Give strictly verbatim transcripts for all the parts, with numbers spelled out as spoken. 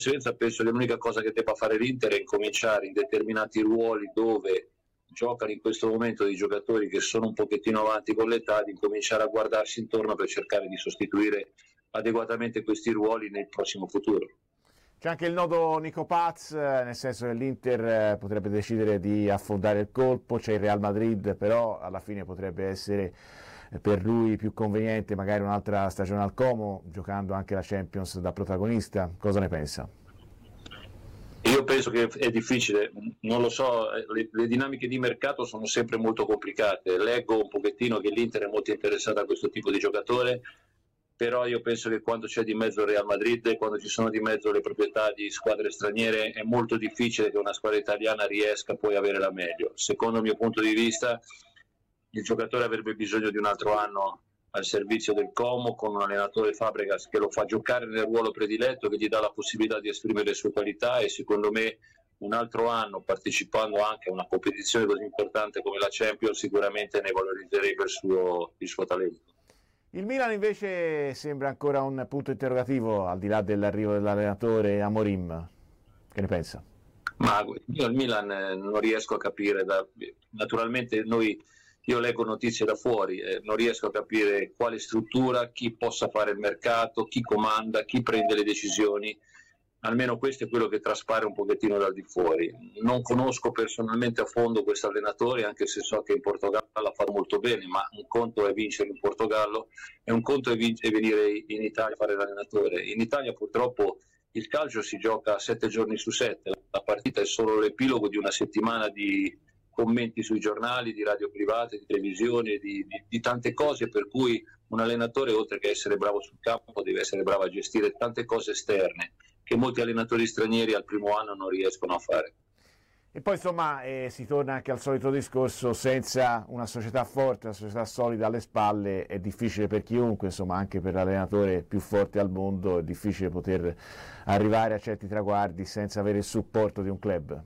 conseguenza penso che l'unica cosa che debba fare l'Inter è incominciare in determinati ruoli dove giocano in questo momento dei giocatori che sono un pochettino avanti con l'età, di incominciare a guardarsi intorno per cercare di sostituire adeguatamente questi ruoli nel prossimo futuro. C'è anche il nodo Nico Paz, nel senso che l'Inter potrebbe decidere di affondare il colpo, c'è il Real Madrid, però alla fine potrebbe essere per lui più conveniente magari un'altra stagione al Como, giocando anche la Champions da protagonista. Cosa ne pensa? Io penso che è difficile, non lo so, le, le dinamiche di mercato sono sempre molto complicate. Leggo un pochettino che l'Inter è molto interessata a questo tipo di giocatore, però io penso che quando c'è di mezzo il Real Madrid, quando ci sono di mezzo le proprietà di squadre straniere, è molto difficile che una squadra italiana riesca poi a avere la meglio. Secondo il mio punto di vista, il giocatore avrebbe bisogno di un altro anno al servizio del Como, con un allenatore Fabregas che lo fa giocare nel ruolo prediletto, che gli dà la possibilità di esprimere le sue qualità, e secondo me un altro anno partecipando anche a una competizione così importante come la Champions sicuramente ne valorizzerebbe il suo, il suo talento. Il Milan invece sembra ancora un punto interrogativo al di là dell'arrivo dell'allenatore Amorim. Che ne pensa? Ma io il Milan non riesco a capire, da, naturalmente noi io leggo notizie da fuori, eh, non riesco a capire quale struttura, chi possa fare il mercato, chi comanda, chi prende le decisioni. Almeno questo è quello che traspare un pochettino dal di fuori. Non conosco personalmente a fondo questo allenatore, anche se so che in Portogallo ha fatto molto bene, ma un conto è vincere in Portogallo e un conto è, vin- è venire in Italia a fare l'allenatore. In Italia purtroppo il calcio si gioca sette giorni su sette, la partita è solo l'epilogo di una settimana di commenti sui giornali, di radio private, di televisione, di, di, di tante cose, per cui un allenatore, oltre che essere bravo sul campo, deve essere bravo a gestire tante cose esterne che molti allenatori stranieri al primo anno non riescono a fare. E poi insomma eh, si torna anche al solito discorso: senza una società forte, una società solida alle spalle è difficile per chiunque, insomma anche per l'allenatore più forte al mondo è difficile poter arrivare a certi traguardi senza avere il supporto di un club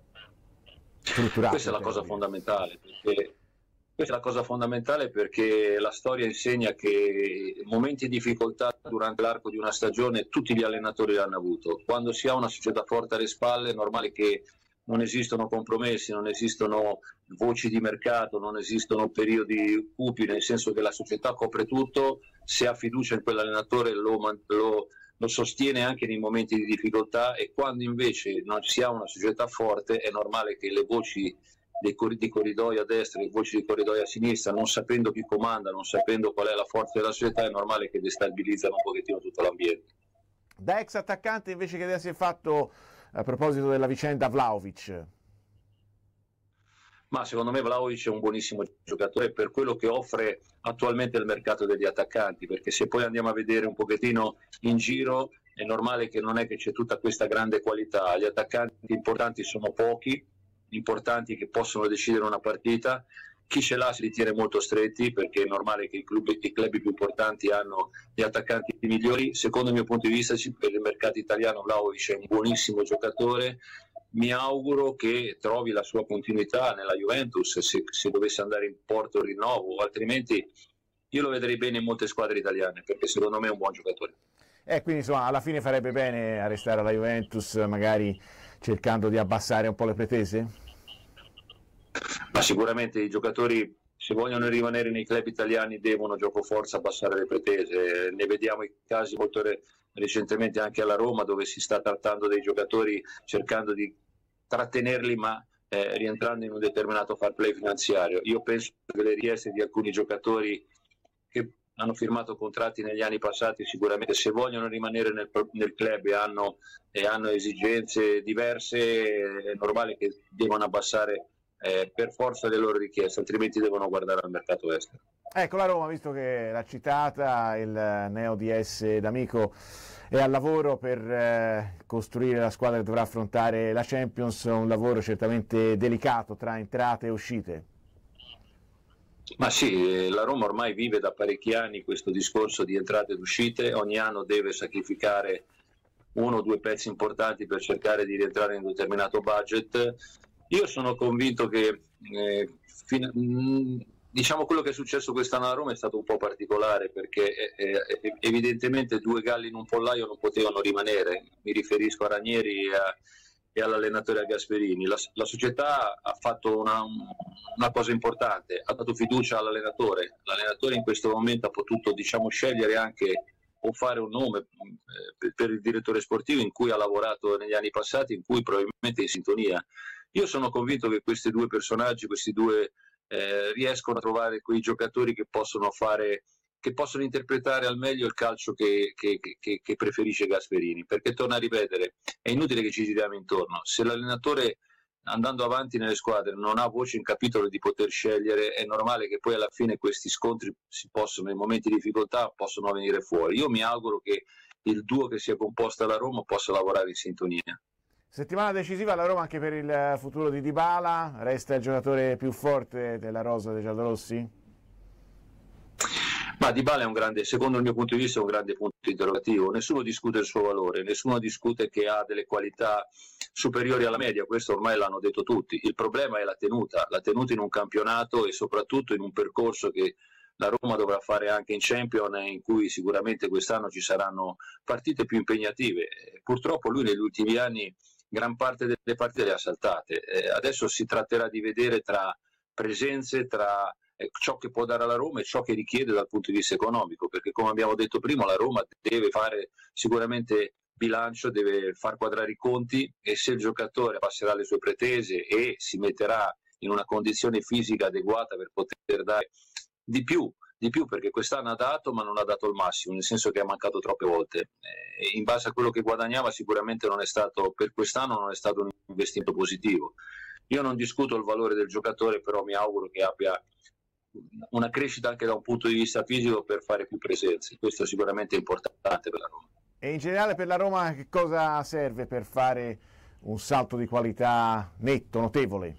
strutturato. Questa è la cosa fondamentale, perché questa è la cosa fondamentale perché la storia insegna che momenti di difficoltà durante l'arco di una stagione tutti gli allenatori l'hanno avuto. Quando si ha una società forte alle spalle è normale che non esistono compromessi, non esistono voci di mercato, non esistono periodi cupi, nel senso che la società copre tutto, se ha fiducia in quell'allenatore lo, lo, lo sostiene anche nei momenti di difficoltà, e quando invece non si ha una società forte è normale che le voci dei cor- di corridoio a destra e le voci di corridoio a sinistra, non sapendo chi comanda, non sapendo qual è la forza della società, è normale che destabilizzano un pochettino tutto l'ambiente. Da ex attaccante invece, che idea si è fatto a proposito della vicenda Vlahovic? Ma secondo me Vlahovic è un buonissimo giocatore per quello che offre attualmente il mercato degli attaccanti, perché se poi andiamo a vedere un pochettino in giro è normale che non è che c'è tutta questa grande qualità, gli attaccanti importanti sono pochi, importanti che possono decidere una partita, chi ce l'ha si li tiene molto stretti perché è normale che i club, i club più importanti hanno gli attaccanti migliori. Secondo il mio punto di vista per il mercato italiano Vlahovic è un buonissimo giocatore, mi auguro che trovi la sua continuità nella Juventus se, se dovesse andare in porto il rinnovo, altrimenti io lo vedrei bene in molte squadre italiane perché secondo me è un buon giocatore. Eh, quindi insomma alla fine farebbe bene a restare alla Juventus, magari cercando di abbassare un po' le pretese? Ma sicuramente i giocatori, se vogliono rimanere nei club italiani, devono gioco forza abbassare le pretese. Ne vediamo i casi molto re- recentemente anche alla Roma, dove si sta trattando dei giocatori cercando di trattenerli ma eh, rientrando in un determinato fair play finanziario. Io penso che le richieste di alcuni giocatori che hanno firmato contratti negli anni passati, sicuramente se vogliono rimanere nel, nel club e hanno, e hanno esigenze diverse, è normale che devono abbassare Eh, per forza le loro richieste, altrimenti devono guardare al mercato estero. Ecco, la Roma, visto che l'ha citata, il neo D S D'Amico è al lavoro per eh, costruire la squadra che dovrà affrontare la Champions, un lavoro certamente delicato tra entrate e uscite. Ma sì, la Roma ormai vive da parecchi anni questo discorso di entrate ed uscite, ogni anno deve sacrificare uno o due pezzi importanti per cercare di rientrare in un determinato budget. Io sono convinto che eh, fin- mh, diciamo quello che è successo quest'anno a Roma è stato un po' particolare, perché eh, eh, evidentemente due galli in un pollaio non potevano rimanere. Mi riferisco a Ranieri e, a, e all'allenatore Gasperini. La, la società ha fatto una, una cosa importante, ha dato fiducia all'allenatore. L'allenatore in questo momento ha potuto, diciamo, scegliere anche o fare un nome eh, per il direttore sportivo in cui ha lavorato negli anni passati, in cui probabilmente è in sintonia. Io sono convinto che questi due personaggi, questi due eh, riescono a trovare quei giocatori che possono fare, che possono interpretare al meglio il calcio che, che, che, che preferisce Gasperini, perché torna a ripetere, è inutile che ci giriamo intorno. Se l'allenatore, andando avanti nelle squadre, non ha voce in capitolo di poter scegliere, è normale che poi alla fine questi scontri si possono, nei momenti di difficoltà, possono venire fuori. Io mi auguro che il duo che si è composto alla Roma possa lavorare in sintonia. Settimana decisiva alla Roma anche per il futuro di Dybala, resta il giocatore più forte della rosa dei giallorossi? Ma Dybala è un grande, secondo il mio punto di vista, è un grande punto interrogativo. Nessuno discute il suo valore, nessuno discute che ha delle qualità superiori alla media, questo ormai l'hanno detto tutti. Il problema è la tenuta, la tenuta in un campionato e soprattutto in un percorso che la Roma dovrà fare anche in Champions, in cui sicuramente quest'anno ci saranno partite più impegnative. Purtroppo lui negli ultimi anni gran parte delle partite le ha saltate. Eh, adesso si tratterà di vedere tra presenze, tra eh, ciò che può dare alla Roma e ciò che richiede dal punto di vista economico, perché come abbiamo detto prima la Roma deve fare sicuramente bilancio, deve far quadrare i conti, e se il giocatore passerà le sue pretese e si metterà in una condizione fisica adeguata per poter dare di più, di più perché quest'anno ha dato ma non ha dato il massimo, nel senso che ha mancato troppe volte, e in base a quello che guadagnava sicuramente non è stato, per quest'anno non è stato un investimento positivo. Io non discuto il valore del giocatore, però mi auguro che abbia una crescita anche da un punto di vista fisico per fare più presenze, questo sicuramente è importante per la Roma. E in generale per la Roma che cosa serve per fare un salto di qualità netto, notevole?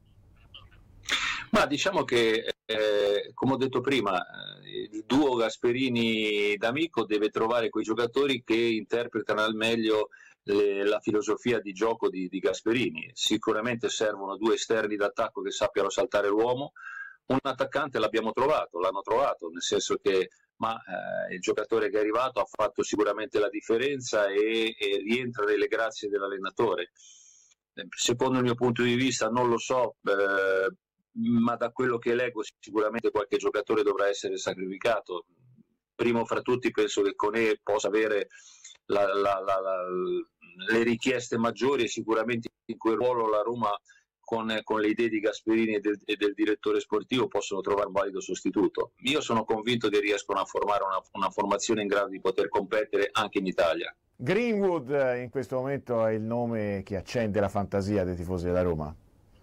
Ma diciamo che, eh, come ho detto prima, il duo Gasperini-D'Amico deve trovare quei giocatori che interpretano al meglio le, la filosofia di gioco di, di Gasperini. Sicuramente servono due esterni d'attacco che sappiano saltare l'uomo. Un attaccante l'abbiamo trovato, l'hanno trovato, nel senso che ma, eh, il giocatore che è arrivato ha fatto sicuramente la differenza e, e rientra nelle grazie dell'allenatore. Secondo il mio punto di vista, non lo so, eh, ma da quello che leggo sicuramente qualche giocatore dovrà essere sacrificato. Primo fra tutti penso che Koné possa avere la, la, la, la, le richieste maggiori, e sicuramente in quel ruolo la Roma con, con le idee di Gasperini e del, e del direttore sportivo possono trovare un valido sostituto. Io sono convinto che riescono a formare una, una formazione in grado di poter competere anche in Italia. Greenwood in questo momento è il nome che accende la fantasia dei tifosi della Roma.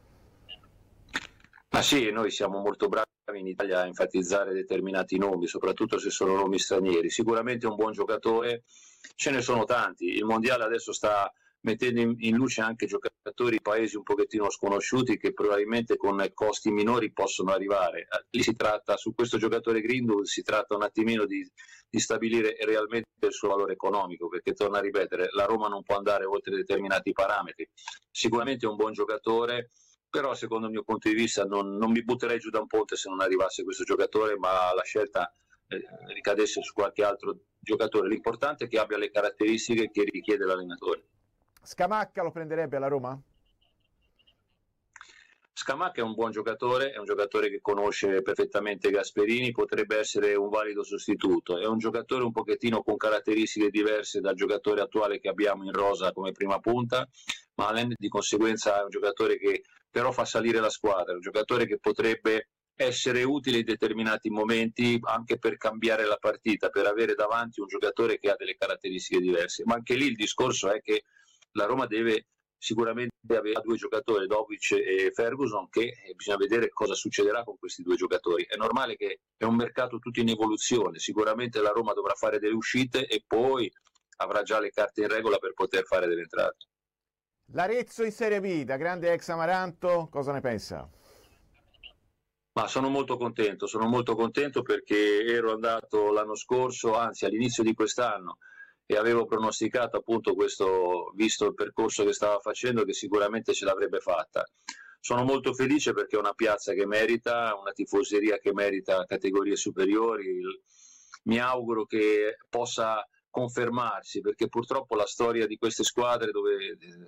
Ma sì, noi siamo molto bravi in Italia a enfatizzare determinati nomi, soprattutto se sono nomi stranieri. Sicuramente è un buon giocatore, ce ne sono tanti. Il mondiale adesso sta mettendo in, in luce anche giocatori paesi un pochettino sconosciuti che probabilmente con costi minori possono arrivare. Lì si tratta, su questo giocatore Greenwood si tratta un attimino di, di stabilire realmente il suo valore economico, perché torno a ripetere, la Roma non può andare oltre determinati parametri. Sicuramente è un buon giocatore, però secondo il mio punto di vista non, non mi butterei giù da un ponte se non arrivasse questo giocatore, ma la scelta eh, ricadesse su qualche altro giocatore. L'importante è che abbia le caratteristiche che richiede l'allenatore. Scamacca lo prenderebbe alla Roma? Scamacca è un buon giocatore, è un giocatore che conosce perfettamente Gasperini, potrebbe essere un valido sostituto, è un giocatore un pochettino con caratteristiche diverse dal giocatore attuale che abbiamo in rosa come prima punta, ma di conseguenza è un giocatore che però fa salire la squadra, è un giocatore che potrebbe essere utile in determinati momenti anche per cambiare la partita, per avere davanti un giocatore che ha delle caratteristiche diverse, ma anche lì il discorso è che la Roma deve sicuramente avere due giocatori, Dovic e Ferguson, che bisogna vedere cosa succederà con questi due giocatori. È normale che è un mercato tutto in evoluzione, sicuramente la Roma dovrà fare delle uscite e poi avrà già le carte in regola per poter fare delle entrate. L'Arezzo in Serie B, da grande ex Amaranto, cosa ne pensa? Ma sono molto contento, sono molto contento perché ero andato l'anno scorso, anzi all'inizio di quest'anno, e avevo pronosticato appunto questo, visto il percorso che stava facendo, che sicuramente ce l'avrebbe fatta. sono molto felice perché è una piazza che merita, una tifoseria che merita categorie superiori. Mi auguro che possa confermarsi, perché purtroppo la storia di queste squadre, dove